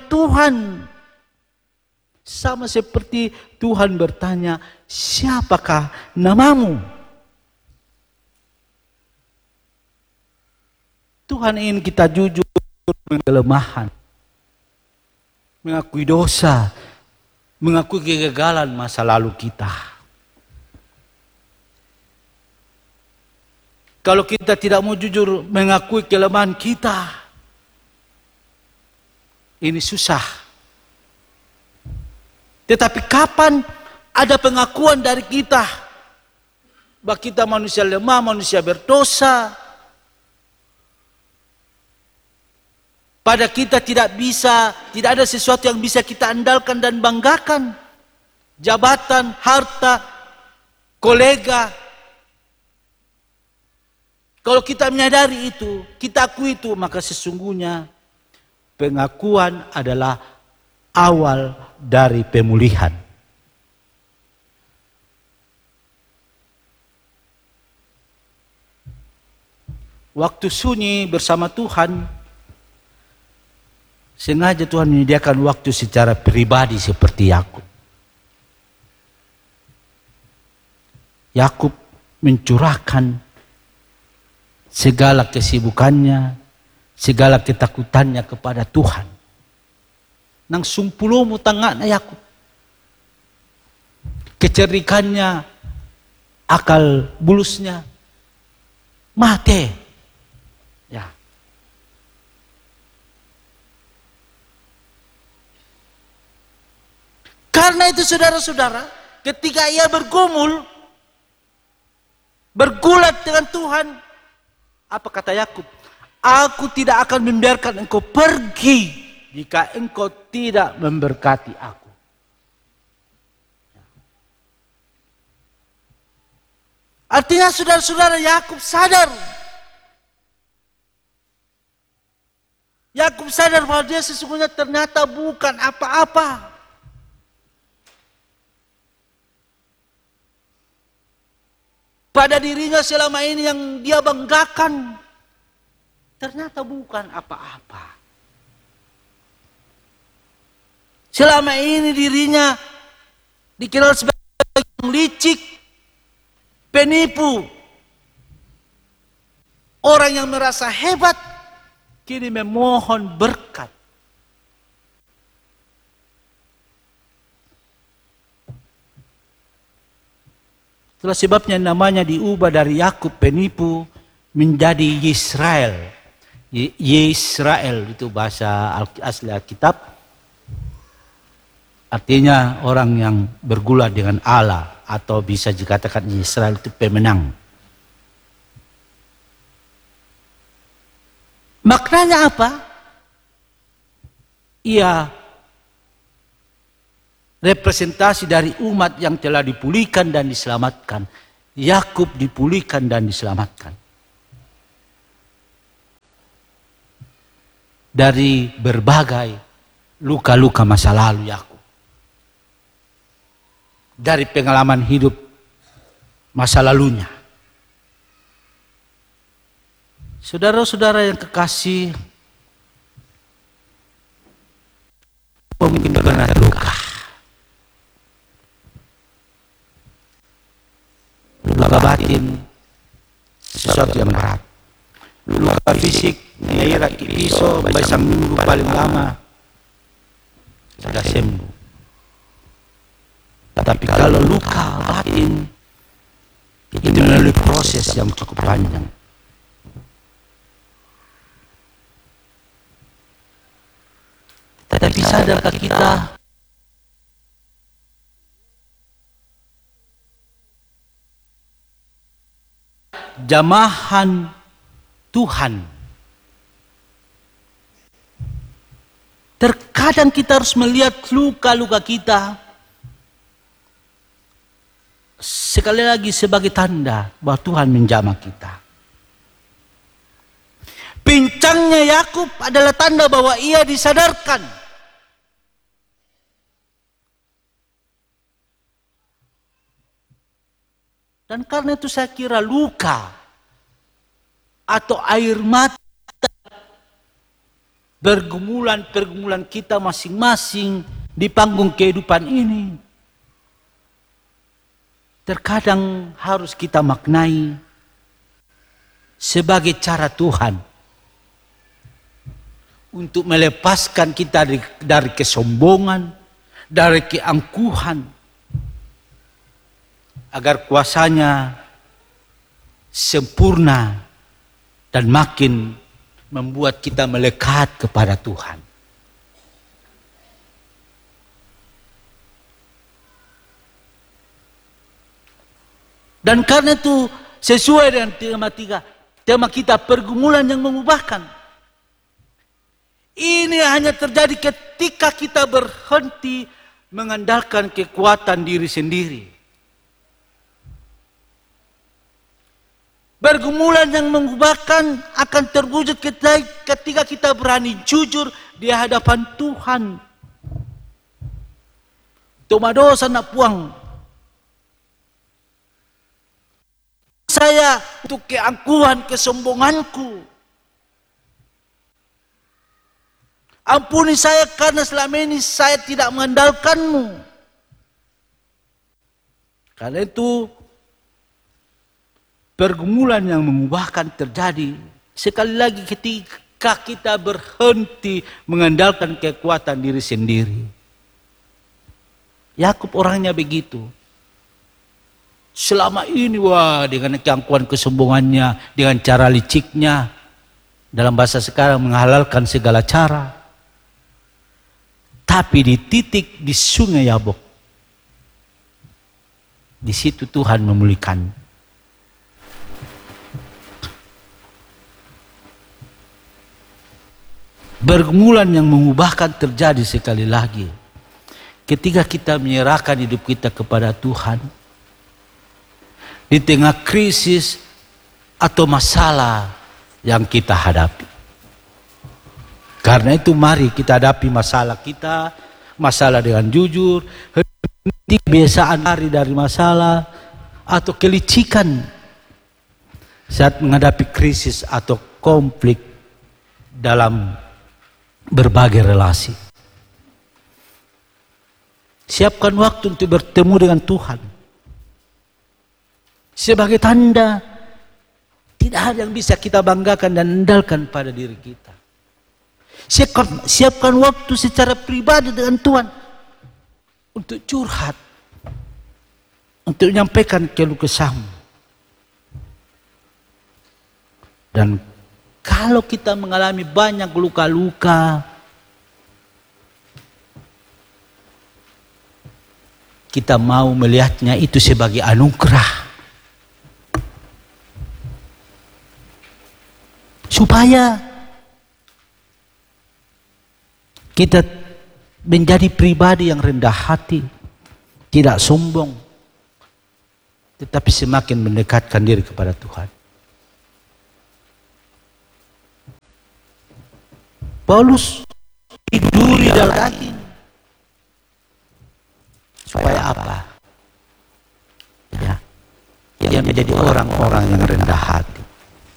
Tuhan. Sama seperti Tuhan bertanya, siapakah namamu? Tuhan ingin kita jujur dengan kelemahan, mengakui dosa, mengakui kegagalan masa lalu kita. Kalau kita tidak mau jujur mengakui kelemahan kita, ini susah. Tetapi kapan ada pengakuan dari kita bahwa kita manusia lemah, manusia berdosa, pada kita tidak ada sesuatu yang bisa kita andalkan dan banggakan. Jabatan, harta, kolega. Kalau kita menyadari itu, kita akui itu, maka sesungguhnya pengakuan adalah awal dari pemulihan. Waktu sunyi bersama Tuhan, sengaja Tuhan menyediakan waktu secara pribadi seperti Yakub. Yakub mencurahkan segala kesibukannya, segala ketakutannya kepada Tuhan. Nang sumpulomu tangana Yakub. Kecerdikannya, akal bulusnya mati. Ya. Karena itu saudara-saudara, ketika ia bergulat dengan Tuhan, apa kata Yakub? Aku tidak akan membiarkan engkau pergi jika engkau tidak memberkati aku. Artinya saudara-saudara, Yakub sadar. Yakub sadar bahwa dia sesungguhnya ternyata bukan apa-apa. Pada dirinya selama ini yang dia banggakan, ternyata bukan apa-apa. Selama ini dirinya dikenal sebagai licik, penipu, orang yang merasa hebat, kini memohon berkat. Itulah sebabnya namanya diubah dari Yakub penipu menjadi Yisrael. Yisrael itu bahasa asli Alkitab. Artinya orang yang bergulat dengan Allah, atau bisa dikatakan Yisrael itu pemenang. Maknanya apa? Ia representasi dari umat yang telah dipulihkan dan diselamatkan. Yakub dipulihkan dan diselamatkan dari berbagai luka-luka masa lalu Yakub, dari pengalaman hidup masa lalunya. Saudara-saudara yang kekasih, mungkin pernah luka. Luka batin, sesuatu yang berat. Luka fisik, menyeret pisau, basang minggu paling lama, sudah sembuh. Tapi kalau luka batin, itu melalui proses yang cukup panjang. Tetapi sadarkah kita jamahan Tuhan? Terkadang kita harus melihat luka-luka kita sekali lagi sebagai tanda bahwa Tuhan menjamah kita. Pincangnya Yakub adalah tanda bahwa ia disadarkan. Dan karena itu saya kira luka atau air mata pergumulan kita masing-masing di panggung kehidupan ini terkadang harus kita maknai sebagai cara Tuhan untuk melepaskan kita dari kesombongan, dari keangkuhan, agar kuasanya sempurna dan makin membuat kita melekat kepada Tuhan. Dan karena itu sesuai dengan tema kita pergumulan yang mengubahkan. Ini hanya terjadi ketika kita berhenti mengandalkan kekuatan diri sendiri. Pergumulan yang mengubahkan akan terwujud ketika kita berani jujur di hadapan Tuhan. Tomadosa na puang. Saya untuk keangkuhan, kesombonganku. Ampuni saya karena selama ini saya tidak mengandalkanmu. Karena itu pergumulan yang mengubahkan terjadi sekali lagi ketika kita berhenti mengandalkan kekuatan diri sendiri. Yakub orangnya begitu. Selama ini dengan keangkuhan kesombongannya, dengan cara liciknya, dalam bahasa sekarang menghalalkan segala cara. Tapi di titik di sungai Yabok, di situ Tuhan memulihkan. Pergumulan yang mengubahkan terjadi sekali lagi ketika kita menyerahkan hidup kita kepada Tuhan di tengah krisis atau masalah yang kita hadapi. Karena itu mari kita hadapi masalah kita, masalah dengan jujur, henti kebiasaan lari dari masalah atau kelicikan saat menghadapi krisis atau konflik dalam berbagai relasi. Siapkan waktu untuk bertemu dengan Tuhan. Sebagai tanda tidak ada yang bisa kita banggakan dan andalkan pada diri kita. Siapkan waktu secara pribadi dengan Tuhan untuk curhat, untuk menyampaikan keluh kesahmu. Dan kalau kita mengalami banyak luka-luka, kita mau melihatnya itu sebagai anugerah. Supaya kita menjadi pribadi yang rendah hati, tidak sombong, tetapi semakin mendekatkan diri kepada Tuhan. Paulus diduri dalam daging. Supaya apa? Ya, dia menjadi orang-orang yang rendah hati.